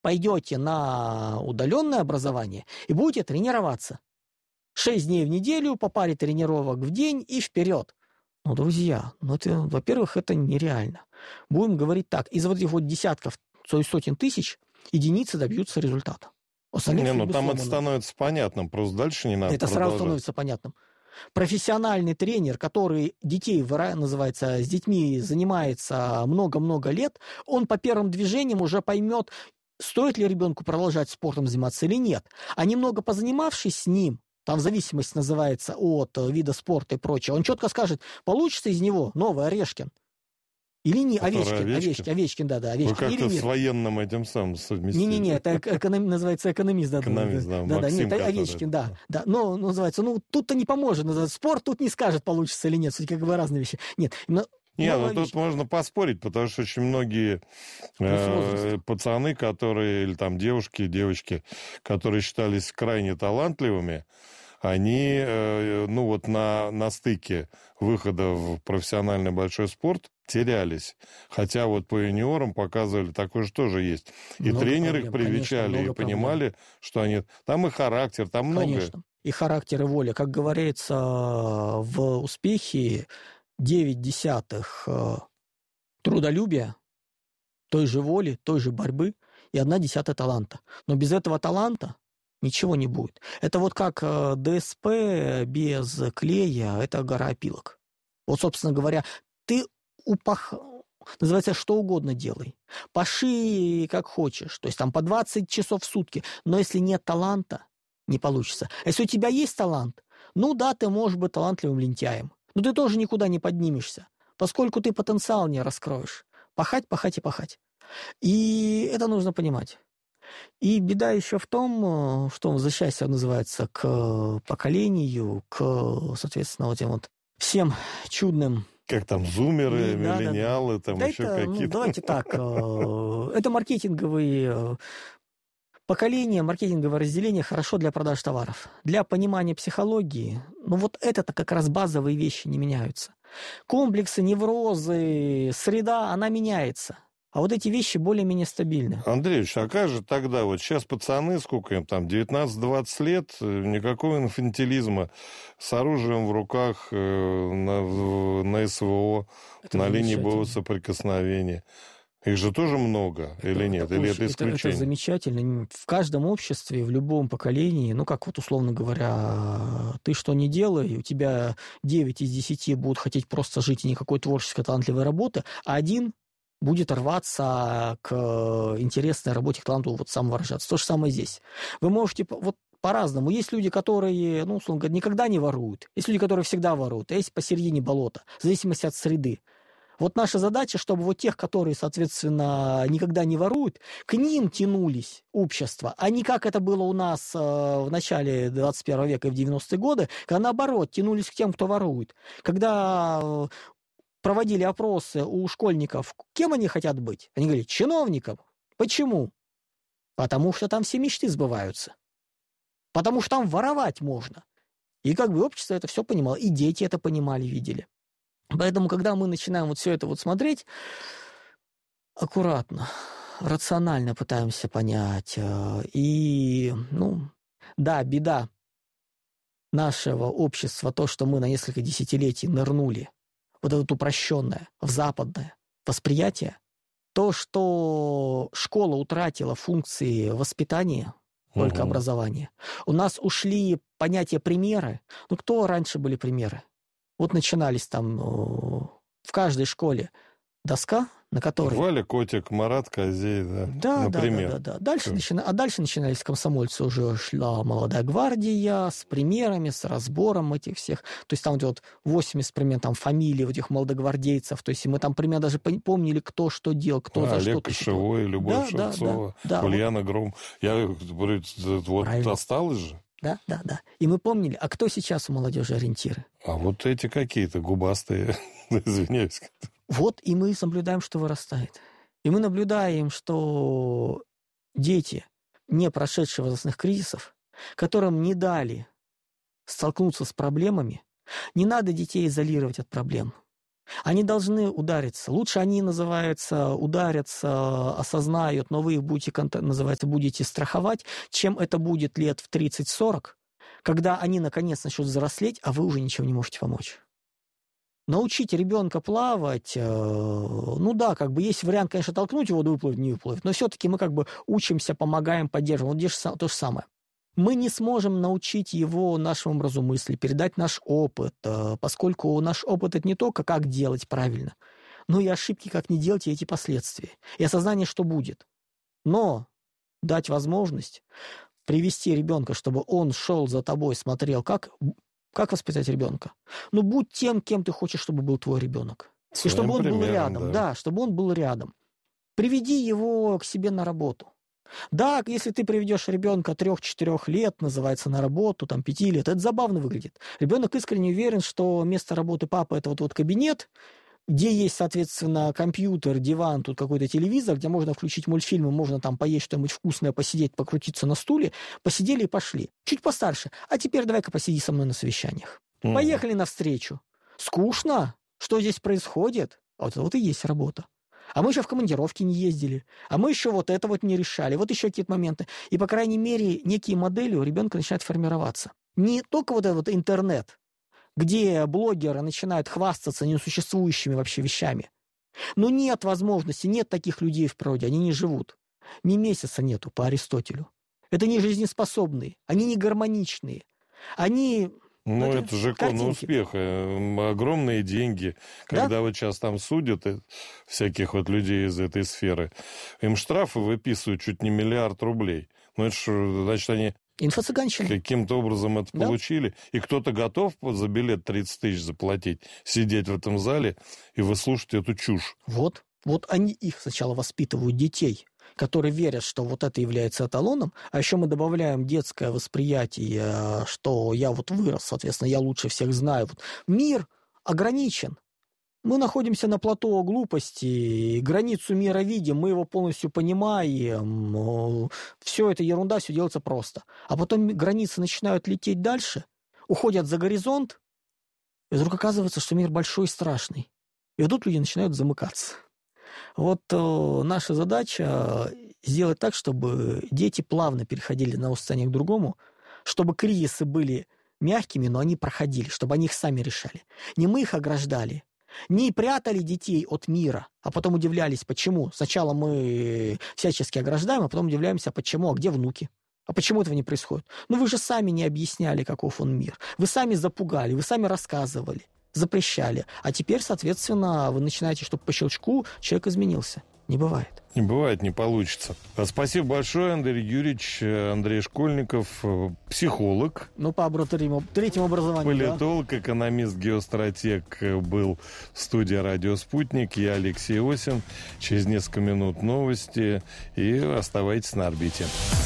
пойдете на удаленное образование и будете тренироваться. 6 дней в неделю, по паре тренировок в день и вперед. Ну, друзья, во-первых, это нереально. Будем говорить так, из вот этих вот десятков, сотен тысяч, единицы добьются результата. Там это становится понятным, просто дальше не надо это продолжать. Сразу становится понятным. Профессиональный тренер, который с детьми занимается много-много лет, он по первым движениям уже поймет, стоит ли ребенку продолжать спортом заниматься или нет. А немного позанимавшись с ним, там в зависимости называется от вида спорта и прочее, он четко скажет, получится из него новый Орешкин. Или не Овечкин, да, Овечкин. Вы как-то с военным этим самым совместили. Не, это называется экономист. Экономист, да. Нет, Овечкин, да. Но называется, тут-то не поможет. Спорт тут не скажет, получится или нет. Как бы разные вещи. Нет, тут можно поспорить, потому что очень многие пацаны, или там девочки, которые считались крайне талантливыми, они, на стыке выхода в профессиональный большой спорт терялись. Хотя вот по юниорам показывали, такое же тоже есть. И тренеры их привечали, и понимали, что они... Там и характер, там многое. Конечно. И характер, и воля. Как говорится, в успехе 9/10 трудолюбия, той же воли, той же борьбы и 1/10 таланта. Но без этого таланта ничего не будет. Это вот как ДСП без клея, это гора опилок. Вот, собственно говоря, ты называется, что угодно делай. Паши как хочешь, то есть там по 20 часов в сутки, но если нет таланта, не получится. А если у тебя есть талант, ты можешь быть талантливым лентяем, но ты тоже никуда не поднимешься, поскольку ты потенциал не раскроешь. Пахать. И это нужно понимать. И беда еще в том, что, возвращаясь, называется, к поколению, соответственно, вот этим вот всем чудным... Как там, зумеры, миллениалы, там еще какие-то... давайте так. Это маркетинговые поколения, маркетинговое разделение хорошо для продаж товаров. Для понимания психологии, это-то как раз базовые вещи не меняются. Комплексы, неврозы, среда, она меняется. А вот эти вещи более-менее стабильны. Андреевич, а как же тогда? Вот сейчас пацаны, сколько им там, 19-20 лет, никакого инфантилизма, с оружием в руках на СВО, это на линии боевого соприкосновения. Их же тоже много, или нет? Или это исключение? Это замечательно. В каждом обществе, в любом поколении, условно говоря, ты что не делай, у тебя 9 из 10 будут хотеть просто жить и никакой творческой талантливой работы, а 1 будет рваться к интересной работе, к таланту самовыражаться. То же самое здесь. Вы можете по-разному. Есть люди, которые, условно говоря, никогда не воруют. Есть люди, которые всегда воруют. А есть посередине болота, в зависимости от среды. Вот наша задача, чтобы тех, которые, соответственно, никогда не воруют, к ним тянулись общества, а не как это было у нас в начале 21 века и в 90-е годы, когда, наоборот, тянулись к тем, кто ворует. Когда проводили опросы у школьников, кем они хотят быть? Они говорили, чиновником. Почему? Потому что там все мечты сбываются. Потому что там воровать можно. И общество это все понимало, и дети это понимали, видели. Поэтому, когда мы начинаем все это смотреть, аккуратно, рационально пытаемся понять. И, беда нашего общества, то, что мы на несколько десятилетий нырнули вот это упрощенное, в западное восприятие, то, что школа утратила функции воспитания, только образования. У нас ушли понятия примеры. Кто раньше были примеры? Начинались там в каждой школе доска, на которой... Валя, Котик, Марат, Козей, например. Да. Дальше начинались комсомольцы, уже шла молодая гвардия с примерами, с разбором этих всех. То есть там 80 примерно там фамилий этих молодогвардейцев. То есть мы там примерно даже помнили, кто что делал, кто за что. Олег Кошевой, Любовь Шевцова, Ульяна Гром. Осталось же. Да. И мы помнили, а кто сейчас у молодежи ориентиры? А вот эти какие-то губастые, извиняюсь. И мы наблюдаем, что вырастает. И мы наблюдаем, что дети, не прошедшие возрастных кризисов, которым не дали столкнуться с проблемами, не надо детей изолировать от проблем. Они должны удариться. Лучше они, ударятся, осознают, но вы их будете страховать, чем это будет лет в 30-40, когда они наконец начнут взрослеть, а вы уже ничем не можете помочь. Научить ребенка плавать, есть вариант, конечно, толкнуть его, да выплывет, не выплывет, но все-таки мы учимся, помогаем, поддерживаем. Вот здесь то же самое. Мы не сможем научить его нашему образу мысли, передать наш опыт, поскольку наш опыт – это не только как делать правильно, но и ошибки, как не делать, и эти последствия, и осознание, что будет. Но дать возможность привести ребенка, чтобы он шел за тобой, смотрел, как воспитать ребенка. Будь тем, кем ты хочешь, чтобы был твой ребенок. И чтобы он был рядом. Да, чтобы он был рядом. Приведи его к себе на работу. Да, если ты приведешь ребенка 3-4 лет, называется, на работу, 5 лет, это забавно выглядит. Ребенок искренне уверен, что место работы папы – это вот кабинет, где есть, соответственно, компьютер, диван, тут какой-то телевизор, где можно включить мультфильмы, можно поесть что-нибудь вкусное, посидеть, покрутиться на стуле. Посидели и пошли. Чуть постарше. А теперь давай-ка посиди со мной на совещаниях. Поехали навстречу. Скучно? Что здесь происходит? Вот и есть работа. А мы еще в командировки не ездили, а мы еще вот это не решали, вот еще какие-то моменты. И, по крайней мере, некие модели у ребенка начинают формироваться. Не только вот этот интернет, где блогеры начинают хвастаться несуществующими вообще вещами. Но нет возможности, нет таких людей в природе, они не живут. Ни месяца нету по Аристотелю. Это не жизнеспособные, они не гармоничные. Они... это же икона успеха. Огромные деньги. Когда вот сейчас судят всяких людей из этой сферы, им штрафы выписывают чуть не $1 миллиард. Это же, значит, они инфо-цыганщина. Каким-то образом это получили. И кто-то готов за билет 30 тысяч заплатить, сидеть в этом зале и выслушать эту чушь. Вот они их сначала воспитывают, детей, которые верят, что вот это является эталоном, а еще мы добавляем детское восприятие, что я вырос, соответственно, я лучше всех знаю. Мир ограничен. Мы находимся на плато глупости, границу мира видим, мы его полностью понимаем, все это ерунда, все делается просто. А потом границы начинают лететь дальше, уходят за горизонт, и вдруг оказывается, что мир большой и страшный. И тут люди начинают замыкаться. Наша задача сделать так, чтобы дети плавно переходили от одного состояния к другому, чтобы кризисы были мягкими, но они проходили, чтобы они их сами решали. Не мы их ограждали, не прятали детей от мира, а потом удивлялись, почему. Сначала мы всячески ограждаем, а потом удивляемся, почему, а где внуки? А почему этого не происходит? Вы же сами не объясняли, каков он мир. Вы сами запугали, вы сами рассказывали, запрещали. А теперь, соответственно, вы начинаете, чтобы по щелчку человек изменился. Не бывает. Не бывает, не получится. Спасибо большое, Андрей Юрьевич. Андрей Школьников, психолог. По третьему образованию. Политолог, экономист, геостратег был в студии «Радио Спутник». Я Алексей Осин. Через несколько минут новости. И оставайтесь на орбите.